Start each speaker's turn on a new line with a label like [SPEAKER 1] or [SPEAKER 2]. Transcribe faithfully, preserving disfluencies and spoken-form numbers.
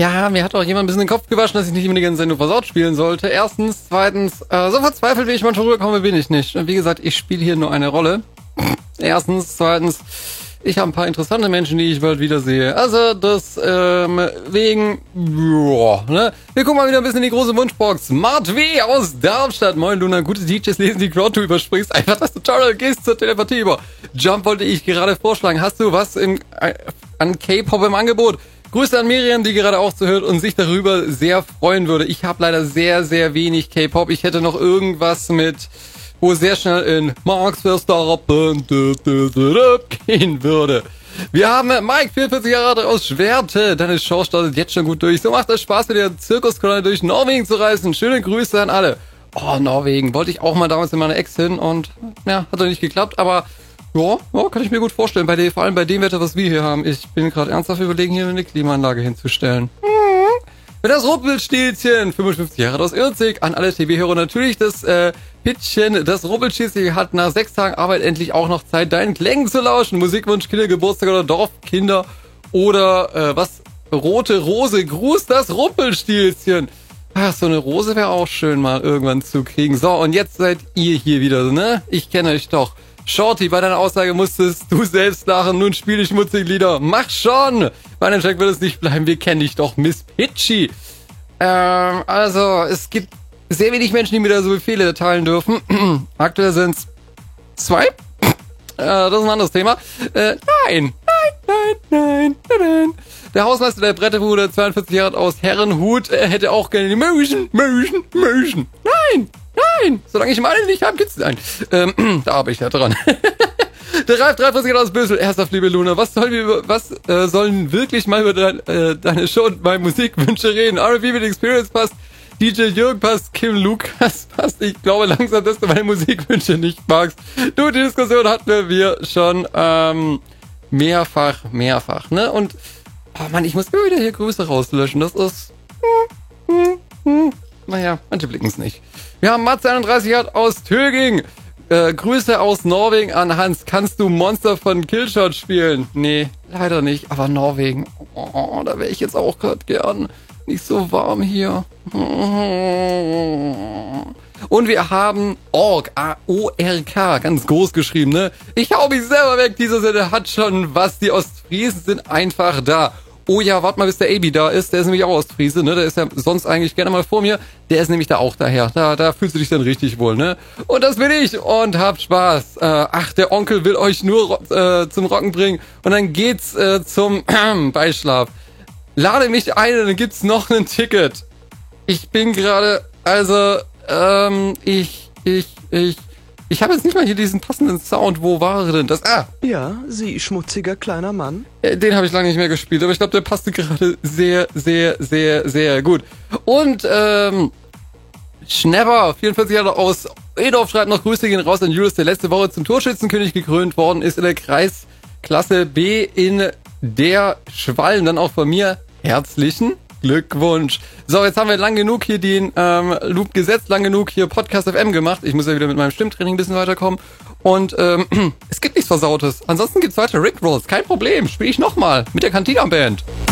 [SPEAKER 1] Ja, mir hat auch jemand ein bisschen den Kopf gewaschen, dass ich nicht immer die ganze Zeit nur versaut spielen sollte. Erstens, zweitens, äh, so verzweifelt, wie ich manchmal rüberkomme, bin ich nicht. Wie gesagt, ich spiele hier nur eine Rolle. Erstens, zweitens, ich habe ein paar interessante Menschen, die ich bald wiedersehe. Also, das, ähm, wegen, boah, ne? Wir gucken mal wieder ein bisschen in die große Wunschbox. Mart W. aus Darmstadt. Moin, Luna. Gute D Js lesen die Crowd, du überspringst einfach das Tutorial, gehst zur Telepathie über. Jump wollte ich gerade vorschlagen. Hast du was im, äh, an K-Pop im Angebot? Grüße an Miriam, die gerade auch zuhört und sich darüber sehr freuen würde. Ich habe leider sehr, sehr wenig K-Pop. Ich hätte noch irgendwas mit, wo es sehr schnell in Max Verstappen gehen würde. Wir haben Mike, vierundvierzig Jahre alt aus Schwerte. Deine Show startet jetzt schon gut durch. So macht es Spaß, mit der Zirkuskolonne durch Norwegen zu reisen. Schöne Grüße an alle. Oh, Norwegen. Wollte ich auch mal damals in meiner Ex hin und ja, hat doch nicht geklappt, aber ja, ja, kann ich mir gut vorstellen. Bei dem, vor allem bei dem Wetter, was wir hier haben. Ich bin gerade ernsthaft überlegen, hier eine Klimaanlage hinzustellen. Für das Rumpelstilzchen, fünfundfünfzig Jahre aus Irzig, an alle T V-Hörer natürlich das äh, Pitchen. Das Rumpelstilzchen hat nach sechs Tagen Arbeit endlich auch noch Zeit, deinen Klängen zu lauschen. Musikwunsch, Kinder, Geburtstag oder Dorfkinder oder äh, was? Rote Rose, Gruß das Rumpelstilzchen. Ach, so eine Rose wäre auch schön mal irgendwann zu kriegen. So, und jetzt seid ihr hier wieder, ne? Ich kenne euch doch. Shorty, bei deiner Aussage musstest du selbst lachen, nun spiel ich schmutzige Lieder. Mach schon! Mein Check wird es nicht bleiben, wir kennen dich doch, Miss Pitchy. Ähm, also, es gibt sehr wenig Menschen, die mir da so Befehle erteilen dürfen. Aktuell sind es zwei. Äh, das ist ein anderes Thema. Äh, nein, nein, nein, nein, nein, nein. Der Hausmeister der Bretterbude, zweiundvierzig Jahre alt aus Herrenhut, er hätte auch gerne die Motion, Motion, Motion. Nein! Nein, solange ich meine nicht habe, gibt's einen. Ähm, da arbeite ich ja dran. Der Ralf dreiundvierzig aus Bösel. Ernsthaft, liebe Luna, was sollen wir, was äh, sollen wirklich mal über dein, äh, deine Show und meine Musikwünsche reden? R and B mit Experience passt, D J Jürgen passt, Kim Lukas passt. Ich glaube langsam, dass du meine Musikwünsche nicht magst. Du, die Diskussion hatten wir schon ähm, mehrfach, mehrfach, ne? Und, oh Mann, ich muss immer wieder hier Grüße rauslöschen. Das ist, hm, hm, hm. Naja, manche blicken es nicht. Wir haben Matze einunddreißig aus Töging. Äh, Grüße aus Norwegen an Hans. Kannst du Monster von Killshot spielen? Nee, leider nicht. Aber Norwegen, oh, da wäre ich jetzt auch gerade gern. Nicht so warm hier. Und wir haben Ork, A O R K, ganz groß geschrieben, ne? Ich hau mich selber weg. Dieser Sinne hat schon was. Die Ostfriesen sind einfach da. Oh ja, warte mal, bis der Abi da ist. Der ist nämlich auch Ostfriese, ne? Der ist ja sonst eigentlich gerne mal vor mir. Der ist nämlich da auch daher. Da, da fühlst du dich dann richtig wohl, ne? Und das bin ich. Und habt Spaß. Äh, ach, der Onkel will euch nur äh, zum Rocken bringen. Und dann geht's äh, zum äh, Beischlaf. Lade mich ein und dann gibt's noch ein Ticket. Ich bin gerade, also, ähm, ich, ich, ich... Ich habe jetzt nicht mal hier diesen passenden Sound. Wo war denn das? Ah!
[SPEAKER 2] Ja, Sie schmutziger kleiner Mann.
[SPEAKER 1] Den habe ich lange nicht mehr gespielt, aber ich glaube, der passte gerade sehr, sehr, sehr, sehr gut. Und, ähm, Schnepper, vierundvierzig Jahre aus Edorf, schreibt noch Grüße gehen raus an Julius, der letzte Woche zum Torschützenkönig gekrönt worden ist in der Kreisklasse B in der Schwallen. Dann auch von mir herzlichen Glückwunsch. So, jetzt haben wir lang genug hier den ähm, Loop gesetzt, lang genug hier Podcast F M gemacht. Ich muss ja wieder mit meinem Stimmtraining ein bisschen weiterkommen. Und ähm, es gibt nichts Versautes. Ansonsten gibt's weiter Rickrolls. Kein Problem. Spiele ich nochmal mit der Cantina Band.